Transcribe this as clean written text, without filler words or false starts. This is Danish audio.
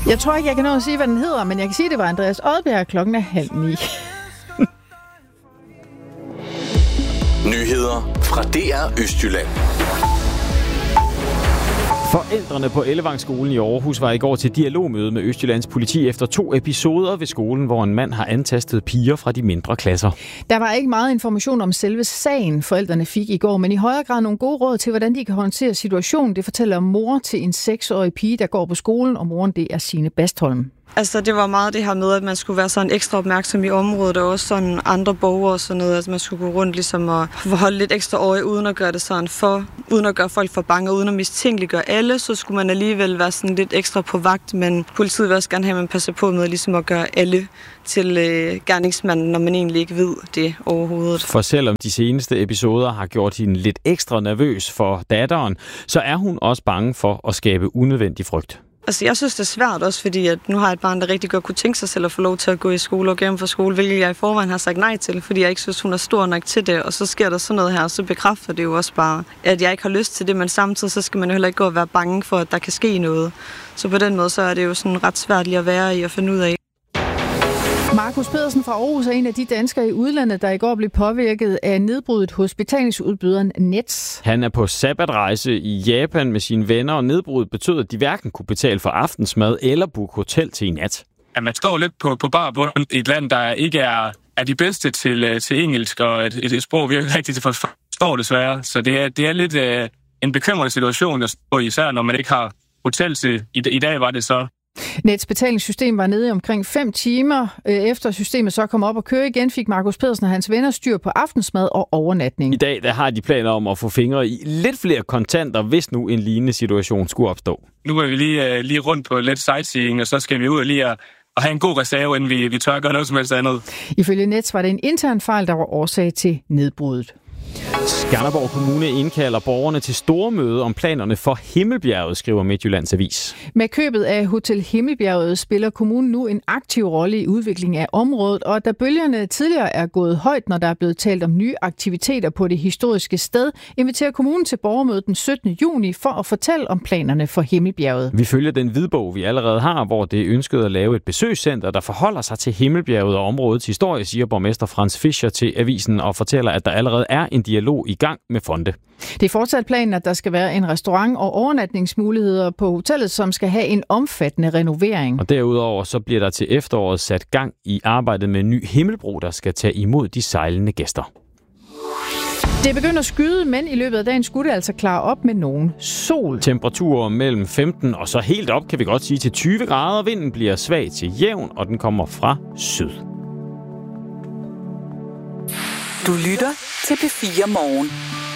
Jeg tror ikke, jeg kan nå at sige, hvad den hedder, men jeg kan sige, at det var Andreas Odbjerg. Klokken er 8:30. Nyheder fra DR Østjylland. Forældrene på Ellevangsskolen i Aarhus var i går til dialogmøde med Østjyllands politi efter 2 episoder ved skolen, hvor en mand har antastet piger fra de mindre klasser. Der var ikke meget information om selve sagen, forældrene fik i går, men i højere grad nogle gode råd til, hvordan de kan håndtere situationen. Det fortæller mor til en 6-årig pige, der går på skolen, og moren det er Signe Bastholm. Altså, det var meget det her med, at man skulle være sådan ekstra opmærksom i området, og også sådan andre borgere og sådan noget. Altså, man skulle gå rundt ligesom og holde lidt ekstra øje, uden at gøre det sådan uden at gøre folk for bange, uden at mistænkeliggøre alle, så skulle man alligevel være sådan lidt ekstra på vagt, men politiet vil også gerne have, at man passer på med ligesom at gøre alle til gerningsmanden, når man egentlig ikke ved det overhovedet. For selvom de seneste episoder har gjort hende lidt ekstra nervøs for datteren, så er hun også bange for at skabe unødvendig frygt. Altså, jeg synes, det er svært også, fordi at nu har jeg et barn, der rigtig godt kunne tænke sig selv at få lov til at gå i skole og gennem for skole, hvilket jeg i forvejen har sagt nej til, fordi jeg ikke synes, hun er stor nok til det. Og så sker der sådan noget her, og så bekræfter det jo også bare, at jeg ikke har lyst til det, men samtidig så skal man jo heller ikke gå og være bange for, at der kan ske noget. Så på den måde, så er det jo sådan ret svært lige at være i og finde ud af. Markus Pedersen fra Aarhus er en af de danskere i udlandet, der i går blev påvirket af nedbruddet hos betalingsudbyderen Nets. Han er på sabbatrejse i Japan med sine venner, og nedbruddet betød, at de hverken kunne betale for aftensmad eller booke hotel til i nat. At man står lidt på bar bund i et land, der ikke er de bedste til engelsk, og et sprog, vi ikke rigtig forstår desværre. Så det er lidt en bekymrende situation, især når man ikke har hotel til. I dag var det så. Nets betalingssystem var nede i omkring 5 timer. Efter systemet så kom op og køre igen, fik Markus Pedersen og hans venner styr på aftensmad og overnatning. I dag der har de planer om at få fingre i lidt flere kontanter, hvis nu en lignende situation skulle opstå. Nu er vi lige rundt på lidt sightseeing, og så skal vi ud og lige at have en god reserve, inden vi tør gøre noget som helst andet. Ifølge Nets var det en intern fejl, der var årsag til nedbruddet. Skanderborg Kommune indkalder borgerne til store møde om planerne for Himmelbjerget, skriver Midtjyllands Avis. Med købet af Hotel Himmelbjerget spiller kommunen nu en aktiv rolle i udviklingen af området, og da bølgerne tidligere er gået højt, når der er blevet talt om nye aktiviteter på det historiske sted, inviterer kommunen til borgermødet den 17. juni for at fortælle om planerne for Himmelbjerget. Vi følger den hvidbog, vi allerede har, hvor det er ønsket at lave et besøgscenter, der forholder sig til Himmelbjerget og områdets historie, siger borgmester Frans Fischer til avisen og fortæller, at der allerede er en dialog i gang med fonde. Det er fortsat planen, at der skal være en restaurant og overnatningsmuligheder på hotellet, som skal have en omfattende renovering. Og derudover så bliver der til efteråret sat gang i arbejdet med en ny himmelbro, der skal tage imod de sejlende gæster. Det begynder at skyde, men i løbet af dagen skulle det altså klare op med nogen sol. Temperaturer mellem 15 og så helt op, kan vi godt sige, til 20 grader. Vinden bliver svag til jævn, og den kommer fra syd. Du lytter til P4 Morgen.